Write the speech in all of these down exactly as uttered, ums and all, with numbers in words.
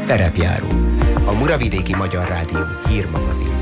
Terepjáró, a Muravidéki Magyar Rádió hírmagazinja.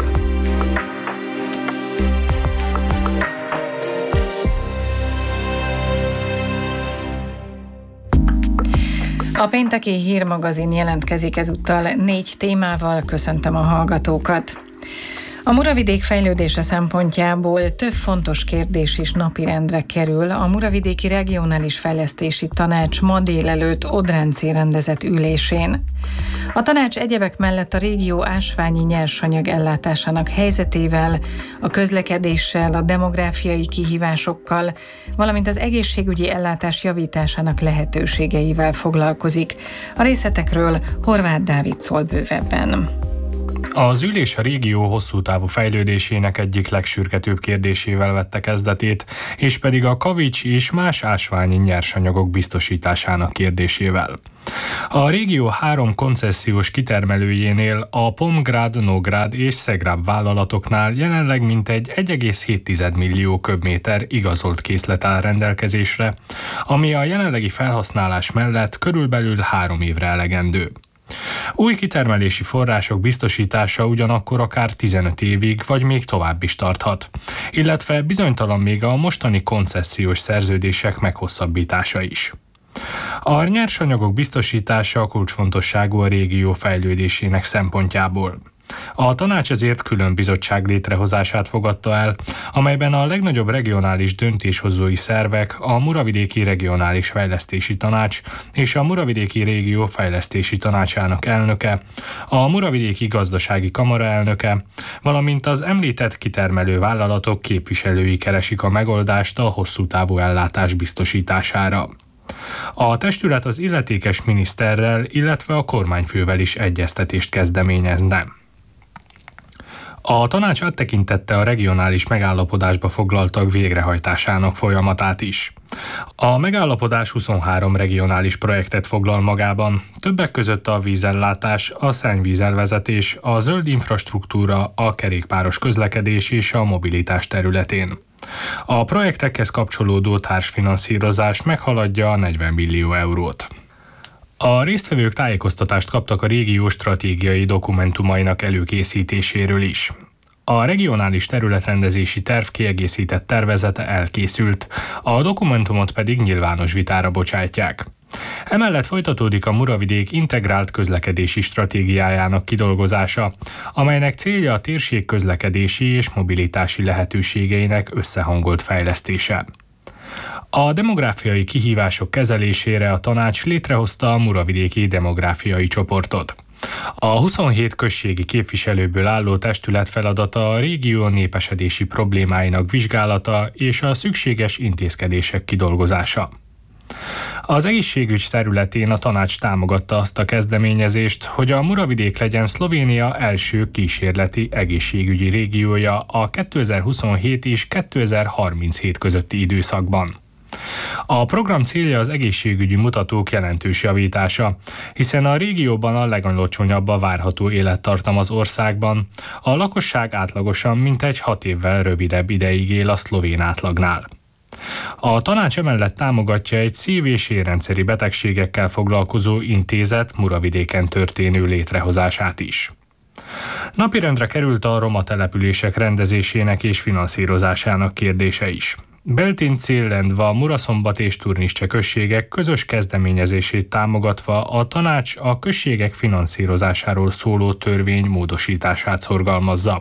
A pénteki hírmagazin jelentkezik ezúttal négy témával, köszöntöm a hallgatókat. A Muravidék fejlődése szempontjából több fontos kérdés is napirendre kerül. A Muravidéki Regionális Fejlesztési Tanács ma délelőtt Odráncén rendezett ülésén. A tanács egyebek mellett a régió ásványi nyersanyag ellátásának helyzetével, a közlekedéssel, a demográfiai kihívásokkal, valamint az egészségügyi ellátás javításának lehetőségeivel foglalkozik. A részletekről Horváth Dávid szól bővebben. Az ülés a régió hosszú távú fejlődésének egyik legsürgetőbb kérdésével vette kezdetét, és pedig a kavics és más ásványi nyersanyagok biztosításának kérdésével. A régió három koncesziós kitermelőjénél, a Pomgrád, Nógrád és Szegráb vállalatoknál jelenleg mintegy egy egész hét millió köbméter igazolt készlet áll rendelkezésre, ami a jelenlegi felhasználás mellett körülbelül három évre elegendő. Új kitermelési források biztosítása ugyanakkor akár tizenöt évig vagy még tovább is tarthat, illetve bizonytalan még a mostani koncesziós szerződések meghosszabbítása is. A nyersanyagok biztosítása kulcsfontosságú a régió fejlődésének szempontjából. A tanács ezért külön bizottság létrehozását fogadta el, amelyben a legnagyobb regionális döntéshozói szervek, a Muravidéki Regionális Fejlesztési Tanács és a Muravidéki Régió Fejlesztési Tanácsának elnöke, a Muravidéki Gazdasági Kamara elnöke, valamint az említett kitermelő vállalatok képviselői keresik a megoldást a hosszú távú ellátás biztosítására. A testület az illetékes miniszterrel, illetve a kormányfővel is egyeztetést kezdeményezne. A tanács áttekintette a regionális megállapodásba foglaltak végrehajtásának folyamatát is. A megállapodás huszonhárom regionális projektet foglal magában, többek között a vízellátás, a szennyvízelvezetés, a zöld infrastruktúra, a kerékpáros közlekedés és a mobilitás területén. A projektekhez kapcsolódó társfinanszírozás meghaladja a negyven millió eurót. A résztvevők tájékoztatást kaptak a régió stratégiai dokumentumainak előkészítéséről is. A regionális területrendezési terv kiegészített tervezete elkészült, a dokumentumot pedig nyilvános vitára bocsátják. Emellett folytatódik a Muravidék integrált közlekedési stratégiájának kidolgozása, amelynek célja a térség közlekedési és mobilitási lehetőségeinek összehangolt fejlesztése. A demográfiai kihívások kezelésére a tanács létrehozta a Muravidéki Demográfiai Csoportot. A huszonhét községi képviselőből álló testület feladata a régió népesedési problémáinak vizsgálata és a szükséges intézkedések kidolgozása. Az egészségügy területén a tanács támogatta azt a kezdeményezést, hogy a Muravidék legyen Szlovénia első kísérleti egészségügyi régiója a kétezer-huszonhét és kétezer-harminchét közötti időszakban. A program célja az egészségügyi mutatók jelentős javítása, hiszen a régióban a legalacsonyabb a várható élettartam az országban, a lakosság átlagosan mintegy hat évvel rövidebb ideig él a szlovén átlagnál. A tanács emellett támogatja egy szív- és érrendszeri betegségekkel foglalkozó intézet Muravidéken történő létrehozását is. Napirendre került a roma települések rendezésének és finanszírozásának kérdése is. Beltin, Céllendva, Muraszombat és Turniscse községek közös kezdeményezését támogatva a tanács a községek finanszírozásáról szóló törvény módosítását szorgalmazza.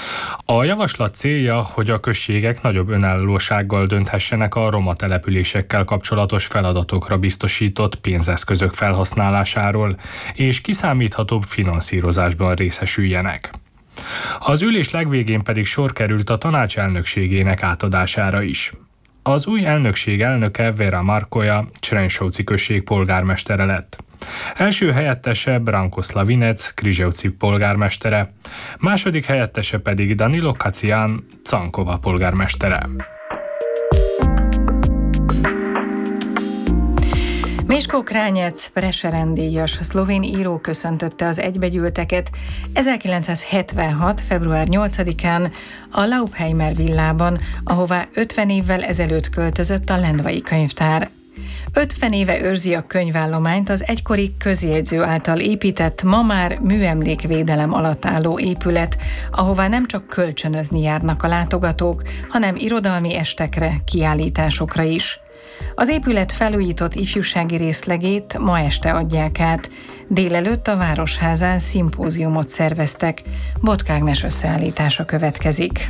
A javaslat célja, hogy a községek nagyobb önállósággal dönthessenek a roma településekkel kapcsolatos feladatokra biztosított pénzeszközök felhasználásáról, és kiszámíthatóbb finanszírozásban részesüljenek. Az ülés legvégén pedig sor került a tanács elnökségének átadására is. Az új elnökség elnöke Vera Markoja, Cserenšovci község polgármestere lett. Első helyettese Branko Slavinec, Križevci polgármestere, második helyettese pedig Danilo Kacián, Cankova polgármestere. Miško Kránec, Prešeren-díjas szlovén író köszöntötte az egybegyűlteket ezerkilencszázhetvenhat. február nyolcadikán a Laupheimer villában, ahová ötven évvel ezelőtt költözött a Lendvai könyvtár. ötven éve őrzi a könyvállományt az egykori közjegyző által épített, ma már műemlékvédelem alatt álló épület, ahová nem csak kölcsönözni járnak a látogatók, hanem irodalmi estekre, kiállításokra is. Az épület felújított ifjúsági részlegét ma este adják át. Délelőtt a Városházán szimpóziumot szerveztek. Botka Ágnes összeállítása következik.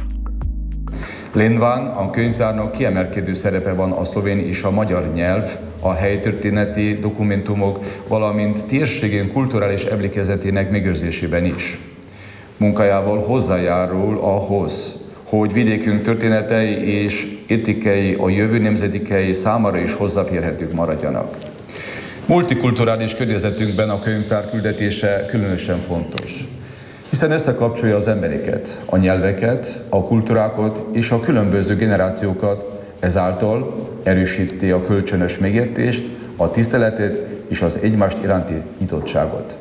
Lénván a könyvtárnak kiemelkedő szerepe van a szlovén és a magyar nyelv, a helytörténeti dokumentumok, valamint térségén kulturális emlékezetének megőrzésében is. Munkájával hozzájárul ahhoz, hogy vidékünk történetei és értékei a jövő nemzedékei számára is hozzáférhetők maradjanak. Multikulturális környezetünkben a könyvtár küldetése különösen fontos, hiszen összekapcsolja az embereket, a nyelveket, a kultúrákat és a különböző generációkat, ezáltal erősíti a kölcsönös megértést, a tiszteletet és az egymást iránti nyitottságot.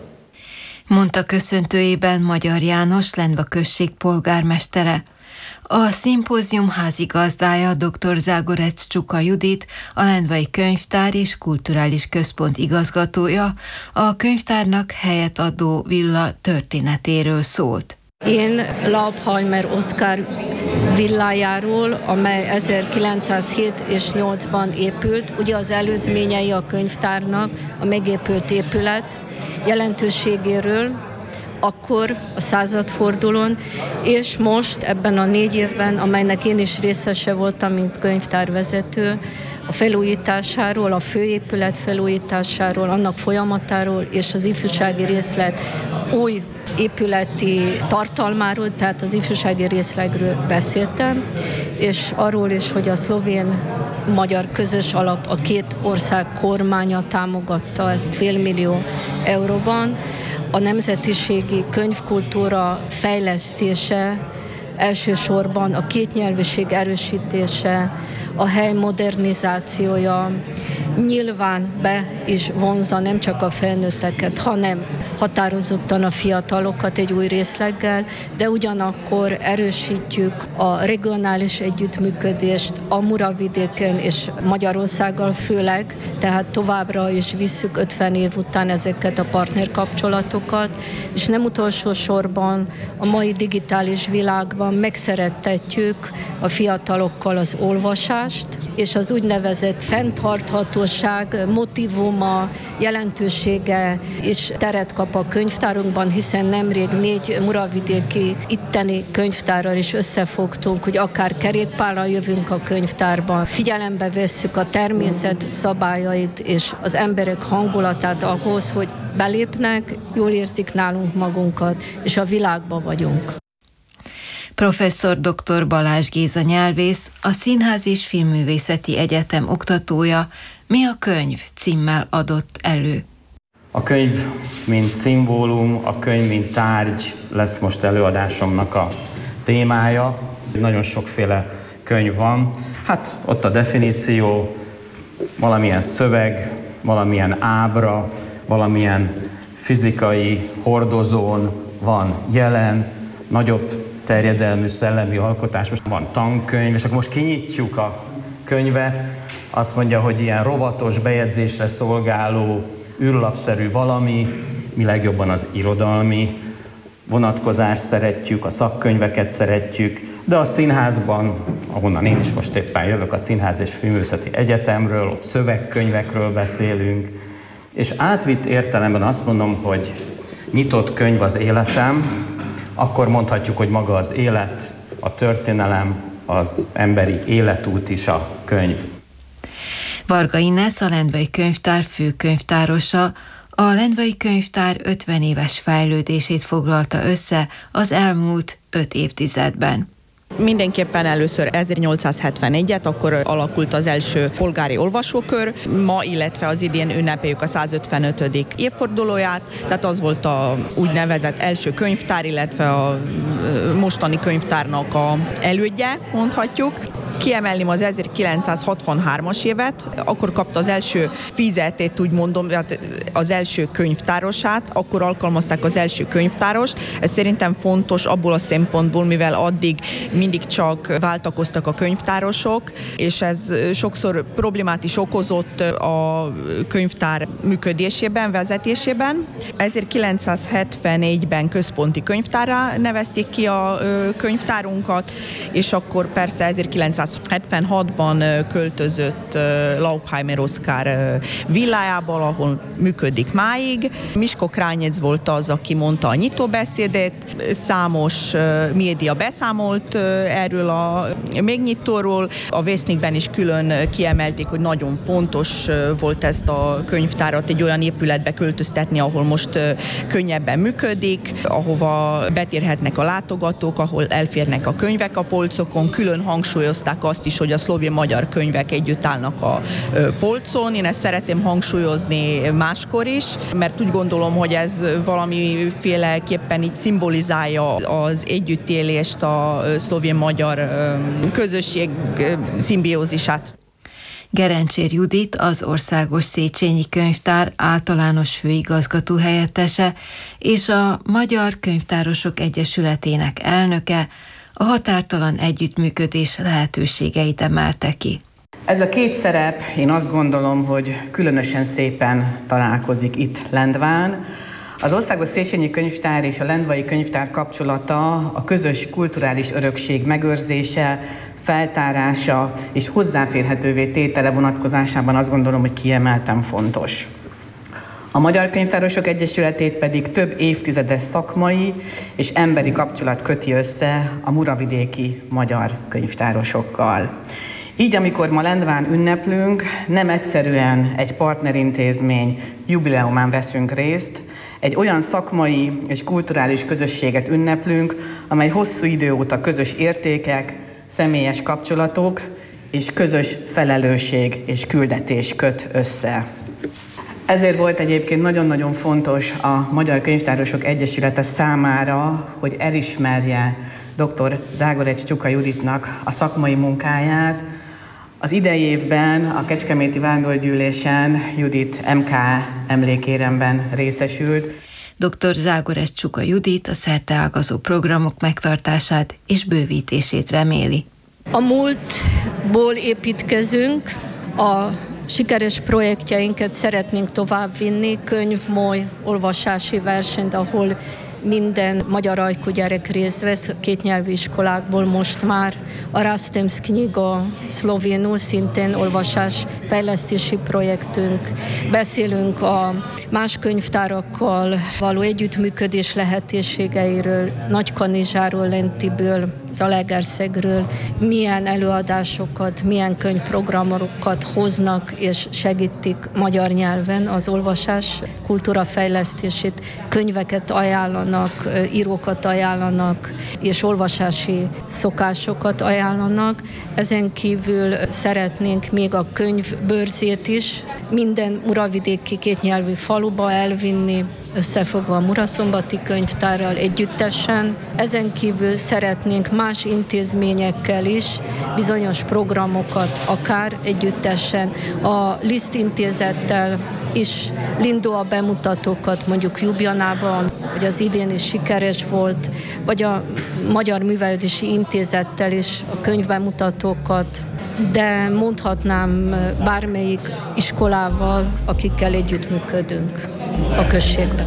Mondta köszöntőjében Magyar János, Lendva község polgármestere. A szimpózium házigazdája dr. Zágorec Csuka Judit, a Lendvai Könyvtár és Kulturális Központ igazgatója, a könyvtárnak helyet adó villa történetéről szólt. Én Laubheimer Oszkár villájáról, amely ezerkilencszázhét és nyolcban épült, ugye az előzményei a könyvtárnak, a megépült épület jelentőségéről, akkor a századfordulón, és most ebben a négy évben, amelynek én is részese voltam, mint könyvtárvezető, a felújításáról, a főépület felújításáról, annak folyamatáról és az ifjúsági részlet új épületi tartalmáról, tehát az ifjúsági részlegről beszéltem, és arról is, hogy a szlovén-magyar közös alap a két ország kormánya támogatta ezt félmillió euróban. A nemzetiségi könyvkultúra fejlesztése, elsősorban a kétnyelvűség erősítése, a hely modernizációja nyilván be is vonzza nem csak a felnőtteket, hanem határozottan a fiatalokat egy új részleggel, de ugyanakkor erősítjük a regionális együttműködést a Muravidéken és Magyarországgal főleg, tehát továbbra is visszük ötven év után ezeket a partnerkapcsolatokat, és nem utolsó sorban a mai digitális világban megszerettetjük a fiatalokkal az olvasást, és az úgynevezett fenntarthatóság motívuma, jelentősége is teret kap a könyvtárunkban, hiszen nemrég négy muravidéki itteni könyvtárral is összefogtunk, hogy akár kerékpárral jövünk a könyvtárban. Figyelembe vesszük a természet szabályait és az emberek hangulatát ahhoz, hogy belépnek, jól érzik nálunk magunkat, és a világban vagyunk. Professzor dr. Balázs Géza nyelvész, a Színház és Filmművészeti Egyetem oktatója Mi a könyv címmel adott elő. A könyv, mint szimbólum, a könyv, mint tárgy lesz most előadásomnak a témája. Nagyon sokféle könyv van. Hát ott a definíció, valamilyen szöveg, valamilyen ábra, valamilyen fizikai hordozón van jelen, nagyobb terjedelmű szellemi alkotás. Most van tankönyv, és akkor most kinyitjuk a könyvet, azt mondja, hogy ilyen rovatos bejegyzésre szolgáló, űrlapszerű valami, mi legjobban az irodalmi vonatkozást szeretjük, a szakkönyveket szeretjük, de a színházban, ahonnan én is most éppen jövök, a Színház és Filmművészeti Egyetemről, ott szövegkönyvekről beszélünk, és átvitt értelemben azt mondom, hogy nyitott könyv az életem, akkor mondhatjuk, hogy maga az élet, a történelem, az emberi életút is a könyv. Varga Inesz, a Lendvai Könyvtár főkönyvtárosa, a Lendvai Könyvtár ötven éves fejlődését foglalta össze az elmúlt öt évtizedben. Mindenképpen először ezernyolcszázhetvenegyet, akkor alakult az első polgári olvasókör. Ma, illetve az idén ünnepeljük a százötvenötödik évfordulóját, tehát az volt a úgynevezett első könyvtár, illetve a mostani könyvtárnak a elődje, mondhatjuk. kiemelném az ezerkilencszázhatvanhármas évet, akkor kapta az első fizetét, úgy mondom, az első könyvtárosát, akkor alkalmazták az első könyvtárost. Ez szerintem fontos abból a szempontból, mivel addig mindig csak váltakoztak a könyvtárosok, és ez sokszor problémát is okozott a könyvtár működésében, vezetésében. ezerkilencszázhetvennégyben központi könyvtárrá nevezték ki a könyvtárunkat, és akkor persze ezerkilencszázhetvenhatban költözött Laupheimer Oszkár villájából, ahol működik máig. Miško Krányic volt az, aki mondta a nyitóbeszédet, számos média beszámolt erről a megnyitóról. A Vesznikben is külön kiemelték, hogy nagyon fontos volt ezt a könyvtárat egy olyan épületbe költöztetni, ahol most könnyebben működik, ahova betérhetnek a látogatók, ahol elférnek a könyvek a polcokon. Külön hangsúlyozták azt is, hogy a szlovén-magyar könyvek együtt állnak a polcon. Én ezt szeretném hangsúlyozni máskor is, mert úgy gondolom, hogy ez valamiféleképpen így szimbolizálja az együttélést, a szlovén-magyar közösség szimbiózisát. Gerencsér Judit, az Országos Széchenyi Könyvtár általános főigazgató helyettese és a Magyar Könyvtárosok Egyesületének elnöke a határtalan együttműködés lehetőségeit emelte ki. Ez a két szerep, én azt gondolom, hogy különösen szépen találkozik itt Lendván. Az Országos Széchenyi Könyvtár és a Lendvai Könyvtár kapcsolata, a közös kulturális örökség megőrzése, feltárása és hozzáférhetővé tétele vonatkozásában azt gondolom, hogy kiemelten fontos. A Magyar Könyvtárosok Egyesületét pedig több évtizedes szakmai és emberi kapcsolat köti össze a muravidéki magyar könyvtárosokkal. Így, amikor ma Lendván ünneplünk, nem egyszerűen egy partnerintézmény jubileumán veszünk részt, egy olyan szakmai és kulturális közösséget ünneplünk, amely hosszú idő óta közös értékek, személyes kapcsolatok és közös felelősség és küldetés köt össze. Ezért volt egyébként nagyon-nagyon fontos a Magyar Könyvtárosok Egyesülete számára, hogy elismerje dr. Zágorec Csuka Juditnak a szakmai munkáját. Az idei évben a Kecskeméti Vándorgyűlésen Judit em ká emlékéremben részesült. dr. Zágorec Csuka Judit a szerteágazó programok megtartását és bővítését reméli. A múltból építkezünk, a sikeres projektjeinket szeretnénk továbbvinni, könyvmoly, olvasási versenyt, ahol minden magyar ajkú gyerek részt vesz, kétnyelvű iskolákból most már. A Rastems Knjiga szlovénul, szintén olvasásfejlesztési projektünk. Beszélünk a más könyvtárakkal való együttműködés lehetőségeiről, Nagykanizsáról, Lentiből, Zalaegerszegről, milyen előadásokat, milyen könyvprogramokat hoznak és segítik magyar nyelven az olvasás kultúra fejlesztését, könyveket ajánlanak, írókat ajánlanak, és olvasási szokásokat ajánlanak. Ezen kívül szeretnénk még a könyvbörzét is minden muravidéki kétnyelvű faluba elvinni, összefogva a Muraszombati Könyvtárral együttesen. Ezen kívül szeretnénk más intézményekkel is bizonyos programokat, akár együttesen. A Liszt Intézettel is Lindóa bemutatókat, mondjuk Ljubljanában, hogy az idén is sikeres volt, vagy a Magyar Művelődési Intézettel is a könyvbemutatókat, de mondhatnám bármelyik iskolával, akikkel együttműködünk a községben.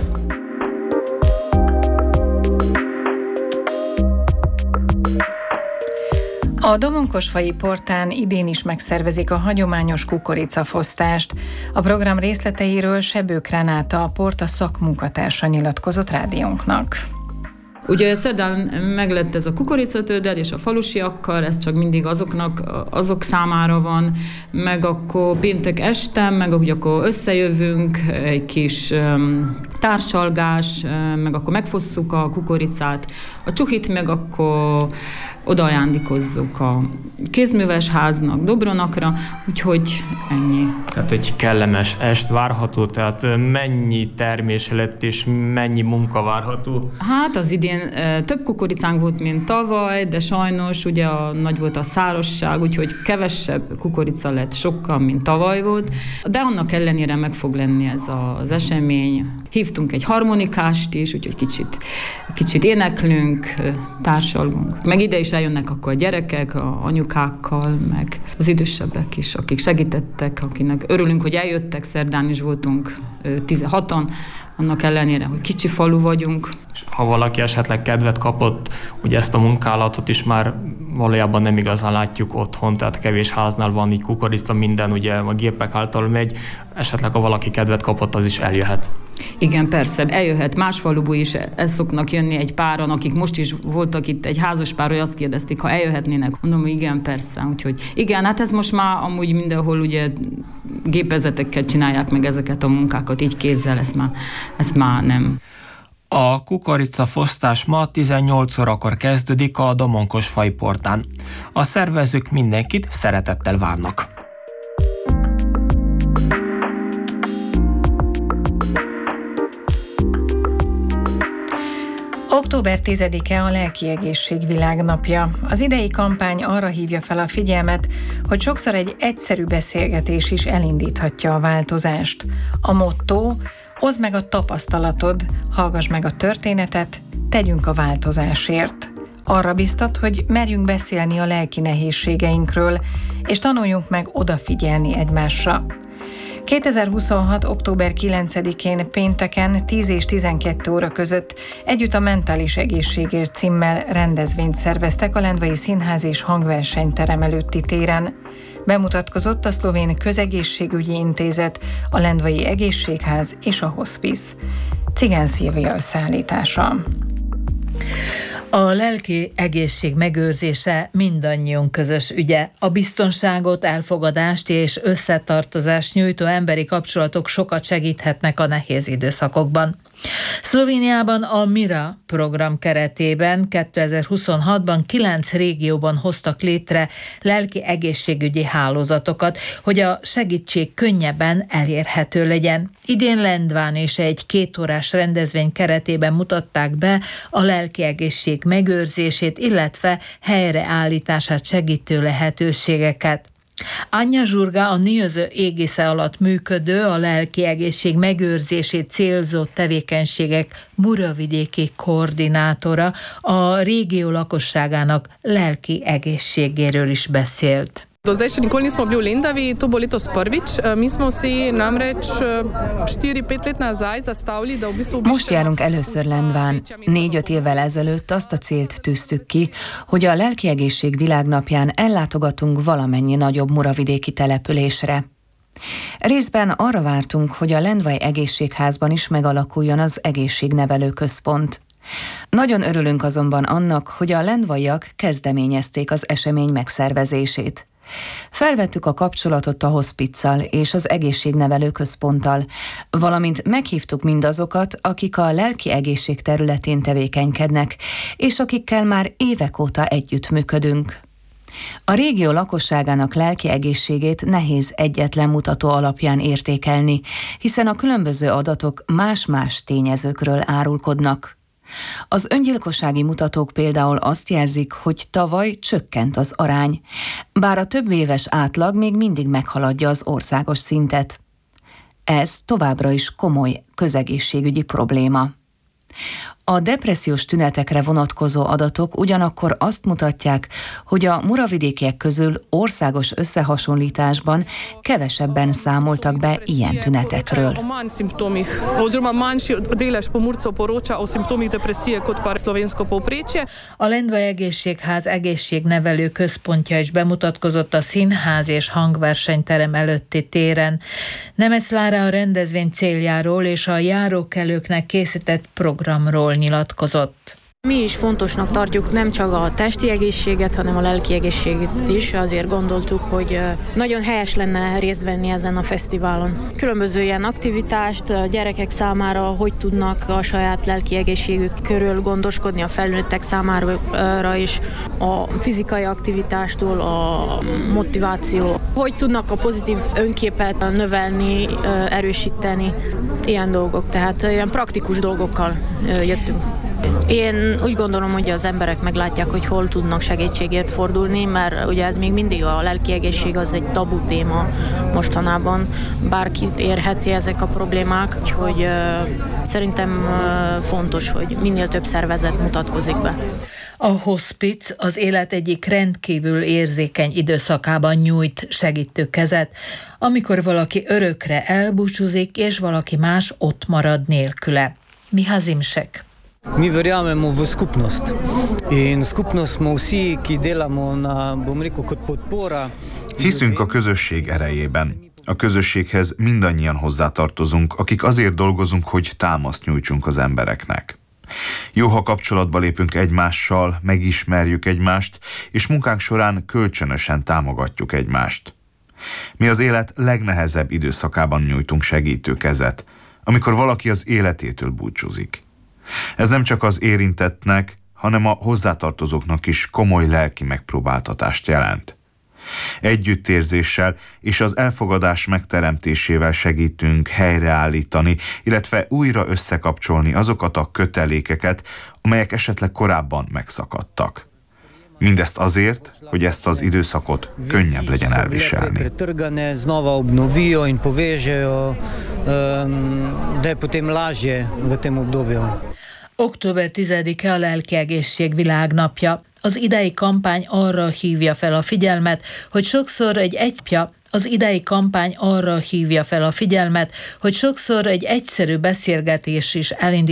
A Domonkosfai Portán idén is megszervezik a hagyományos kukoricafosztást. A program részleteiről Sebők Renáta, a Porta szakmunkatársa nyilatkozott rádiónknak. Ugye szerdán meglett ez a kukoricatődel, és a falusiakkal, ez csak mindig azoknak, azok számára van, meg akkor péntek este, meg ahogy akkor összejövünk, egy kis um, társalgás, um, meg akkor megfosszuk a kukoricát, a csuhit meg akkor odaajándékozzuk a kézműves háznak, Dobronakra, úgyhogy ennyi. Tehát egy kellemes est várható, tehát mennyi termés lett és mennyi munka várható? Hát az idén idén több kukoricánk volt, mint tavaly, de sajnos ugye a, nagy volt a szárazság, úgyhogy kevesebb kukorica lett sokkal, mint tavaly volt, de annak ellenére meg fog lenni ez az esemény. Hívtunk egy harmonikást is, úgyhogy kicsit, kicsit éneklünk, társalgunk. Meg ide is eljönnek akkor a gyerekek, a anyukákkal, meg az idősebbek is, akik segítettek, akinek örülünk, hogy eljöttek, szerdán is voltunk tizenhatan, annak ellenére, hogy kicsi falu vagyunk. Ha valaki esetleg kedvet kapott, ugye ezt a munkálatot is már valójában nem igazán látjuk otthon, tehát kevés háznál van így kukorica, minden ugye a gépek által megy, esetleg ha valaki kedvet kapott, az is eljöhet. Igen, persze, eljöhet. Más faluból is el szoknak jönni egy páran, akik most is voltak itt egy házas pár, hogy azt kérdezték, ha eljöhetnének. Mondom, hogy igen, persze. Úgyhogy igen, hát ez most már amúgy mindenhol ugye gépezetekkel csinálják meg ezeket a munkákat, így kézzel, ezt már, ezt már nem. A kukoricafosztás ma tizennyolc órakor kezdődik a Domonkos Fajportán. A szervezők mindenkit szeretettel várnak. október tizedike a Lelki Egészség Világnapja. Az idei kampány arra hívja fel a figyelmet, hogy sokszor egy egyszerű beszélgetés is elindíthatja a változást. A motto: oszd meg a tapasztalatod, hallgass meg a történetet, tegyünk a változásért. Arra biztat, hogy merjünk beszélni a lelki nehézségeinkről, és tanuljunk meg odafigyelni egymásra. kétezer-huszonhat. október kilencedikén pénteken tíz és tizenkét óra között együtt a Mentális Egészségért címmel rendezvényt szerveztek a Lendvai Színház és Hangversenyterem előtti téren. Bemutatkozott a Szlovén Közegészségügyi Intézet, a Lendvai Egészségház és a Hospice. Cigán Szilvia összeállítása. A lelki egészség megőrzése mindannyiunk közös ügye. A biztonságot, elfogadást és összetartozást nyújtó emberi kapcsolatok sokat segíthetnek a nehéz időszakokban. Szlovéniában a MIRA program keretében kétezer-huszonhatban kilenc régióban hoztak létre lelki egészségügyi hálózatokat, hogy a segítség könnyebben elérhető legyen. Idén Lendván és egy kétórás rendezvény keretében mutatták be a lelki egészség megőrzését, illetve helyreállítását segítő lehetőségeket. Anya Zsurga a Nyőző égisze alatt működő, a lelki egészség megőrzését célzó tevékenységek muravidéki koordinátora, a régió lakosságának lelki egészségéről is beszélt. Do zdaj še nikoli nismo bili v Lendavi, to bo letos prvič. Mi smo si namreč štiri-pet let nazaj zastavili, da v bistvu... Most járunk először Lendván. Négy-öt évvel ezelőtt azt a célt tűztük ki, hogy a Lelki Egészség Világnapján ellátogatunk valamennyi nagyobb muravidéki településre. Részben arra vártunk, hogy a Lendvai Egészségházban is megalakuljon az egészségnevelő központ. Nagyon örülünk azonban annak, hogy a lendvaiak kezdeményezték az esemény megszervezését. Felvettük a kapcsolatot a Hospice-szal és az egészségnevelő központtal, valamint meghívtuk mindazokat, akik a lelki egészség területén tevékenykednek, és akikkel már évek óta együttműködünk. A régió lakosságának lelki egészségét nehéz egyetlen mutató alapján értékelni, hiszen a különböző adatok más-más tényezőkről árulkodnak. Az öngyilkossági mutatók például azt jelzik, hogy tavaly csökkent az arány, bár a több éves átlag még mindig meghaladja az országos szintet. Ez továbbra is komoly közegészségügyi probléma. A depressziós tünetekre vonatkozó adatok ugyanakkor azt mutatják, hogy a muravidékiek közül országos összehasonlításban kevesebben számoltak be ilyen tünetekről. A Lendvai Egészségház egészségnevelő központja is bemutatkozott a Színház és Hangversenyterem előtti téren. Nemetz Klára a rendezvény céljáról és a járókelőknek készített programról nyilatkozott. Mi is fontosnak tartjuk nem csak a testi egészséget, hanem a lelki egészséget is. Azért gondoltuk, hogy nagyon helyes lenne részt venni ezen a fesztiválon. Különböző ilyen aktivitást a gyerekek számára, hogy tudnak a saját lelki egészségük körül gondoskodni, a felnőttek számára is, a fizikai aktivitástól a motiváció, hogy tudnak a pozitív önképet növelni, erősíteni, ilyen dolgok. Tehát ilyen praktikus dolgokkal jöttünk. Én úgy gondolom, hogy az emberek meglátják, hogy hol tudnak segítségért fordulni, mert ugye ez még mindig a lelki egészség az egy tabu téma mostanában. Bárki érheti ezek a problémák, úgyhogy uh, szerintem uh, fontos, hogy minél több szervezet mutatkozik be. A hospic az élet egyik rendkívül érzékeny időszakában nyújt segítő kezet, amikor valaki örökre elbúcsúzik, és valaki más ott marad nélküle. Miha Zimšek. Mi verjamemo v skupnost in skupnost smo vsi, ki delamo na, bom rekel, kot podpora. Hiszünk a közösség erejében. A közösséghez mindannyian hozzátartozunk, akik azért dolgozunk, hogy támaszt nyújtsunk az embereknek. Jó, ha kapcsolatba lépünk egymással, megismerjük egymást, és munkánk során kölcsönösen támogatjuk egymást. Mi az élet legnehezebb időszakában nyújtunk segítő kezet, amikor valaki az életétől búcsúzik. Ez nem csak az érintettnek, hanem a hozzátartozóknak is komoly lelki megpróbáltatást jelent. Együttérzéssel és az elfogadás megteremtésével segítünk helyreállítani, illetve újra összekapcsolni azokat a kötelékeket, amelyek esetleg korábban megszakadtak. Mindezt azért, hogy ezt az időszakot könnyebb legyen elviselni. október tizedike a Lelki Egészség Világnapja. Az idei kampány arra hívja fel a figyelmet, hogy sokszor egy egypja Az idei kampány arra hívja fel a figyelmet, hogy sokszor egy egyszerű beszélgetés is elindít